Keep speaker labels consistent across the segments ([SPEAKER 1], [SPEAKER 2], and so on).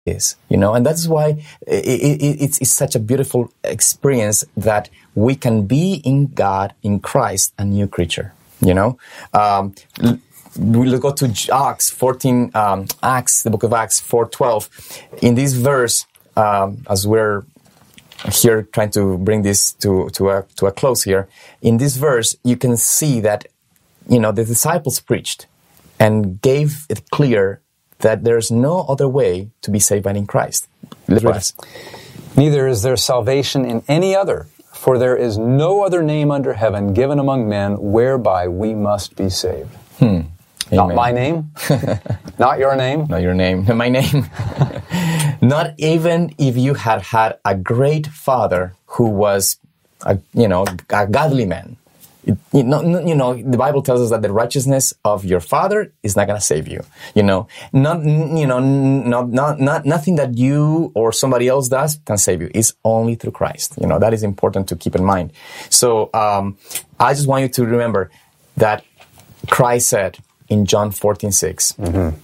[SPEAKER 1] is, and that's why it's such a beautiful experience that we can be in God, in Christ, a new creature, We'll go to Acts 14, the book of Acts 4:12. In this verse, as we're here trying to bring this to a close here, in this verse, you can see that, the disciples preached and gave it clear that there's no other way to be saved but in Christ.
[SPEAKER 2] Neither is there salvation in any other, for there is no other name under heaven given among men whereby we must be saved. Not my name, not your name.
[SPEAKER 1] Not your name, my name. Not even if you had had a great father who was, a godly man. The Bible tells us that the righteousness of your father is not going to save you. Nothing that you or somebody else does can save you. It's only through Christ. That is important to keep in mind. So, I just want you to remember that Christ said in John 14:6,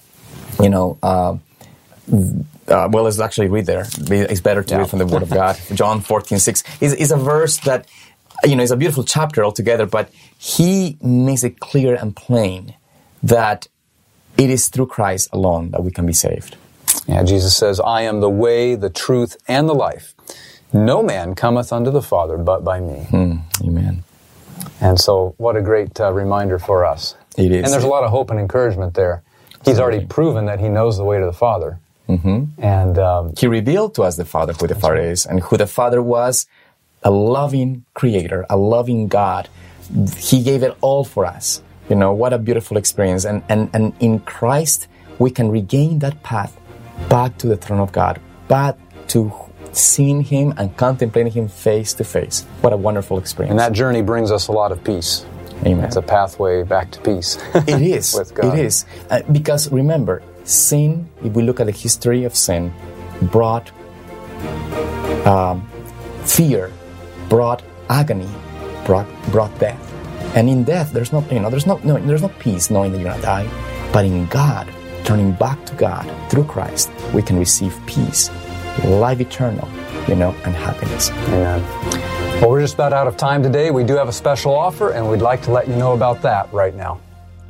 [SPEAKER 1] let's actually read there. It's better to read from the Word of God. John 14:6 is a verse that, it's a beautiful chapter altogether, but he makes it clear and plain that it is through Christ alone that we can be saved.
[SPEAKER 2] Yeah, Jesus says, I am the way, the truth, and the life. No man cometh unto the Father but by me.
[SPEAKER 1] Amen.
[SPEAKER 2] And so, what a great reminder for us.
[SPEAKER 1] It is.
[SPEAKER 2] And there's a lot of hope and encouragement there. He's already proven that he knows the way to the Father. And
[SPEAKER 1] he revealed to us the Father, who the Father is, and who the Father was. A loving Creator, a loving God. He gave it all for us. What a beautiful experience. And in Christ, we can regain that path back to the throne of God, back to seeing Him and contemplating Him face to face. What a wonderful experience.
[SPEAKER 2] And that journey brings us a lot of peace.
[SPEAKER 1] Amen.
[SPEAKER 2] It's a pathway back to peace.
[SPEAKER 1] It is.
[SPEAKER 2] With God.
[SPEAKER 1] It is. Because remember, sin, if we look at the history of sin, brought fear, brought agony, brought death. And in death, there's no peace knowing that you're going to die. But in God, turning back to God through Christ, we can receive peace, life eternal, and happiness.
[SPEAKER 2] Amen. Well, we're just about out of time today. We do have a special offer, and we'd like to let you know about that right now.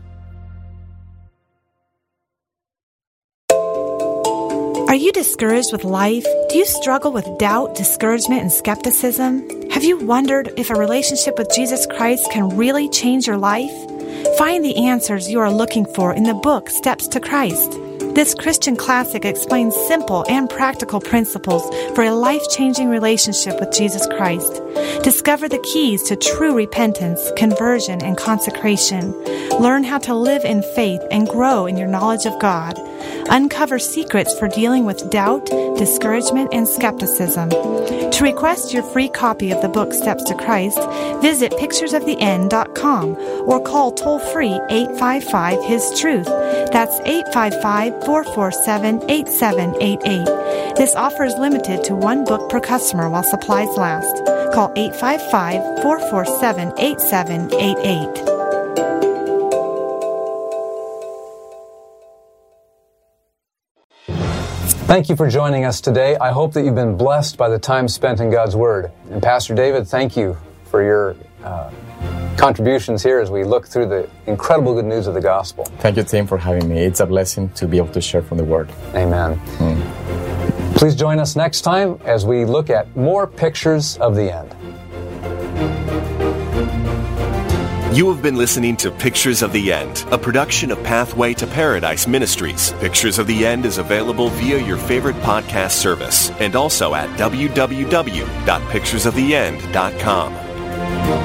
[SPEAKER 3] Are you discouraged with life? Do you struggle with doubt, discouragement, and skepticism? Have you wondered if a relationship with Jesus Christ can really change your life? Find the answers you are looking for in the book Steps to Christ. This Christian classic explains simple and practical principles for a life-changing relationship with Jesus Christ. Discover the keys to true repentance, conversion, and consecration. Learn how to live in faith and grow in your knowledge of God. Uncover secrets for dealing with doubt, discouragement, and skepticism. To request your free copy of the book Steps to Christ, visit picturesoftheend.com or call toll-free 855-HIS-TRUTH. That's 855-447-8788. This offer is limited to one book per customer while supplies last. Call 855-447-8788.
[SPEAKER 2] Thank you for joining us today. I hope that you've been blessed by the time spent in God's Word. And Pastor David, thank you for your contributions here as we look through the incredible good news of the gospel.
[SPEAKER 1] Thank you, Tim, for having me. It's a blessing to be able to share from the Word.
[SPEAKER 2] Amen. Please join us next time as we look at more pictures of the end.
[SPEAKER 4] You have been listening to Pictures of the End, a production of Pathway to Paradise Ministries. Pictures of the End is available via your favorite podcast service and also at www.picturesoftheend.com.